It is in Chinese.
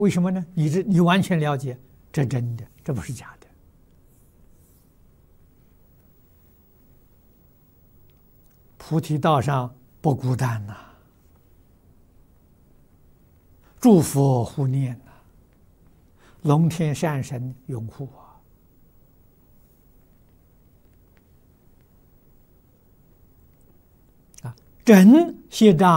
为什么呢？你完全了解，这真的，这不是假的。菩提道上不孤单呐，诸佛护念呐，龙天善神拥护啊！真谢障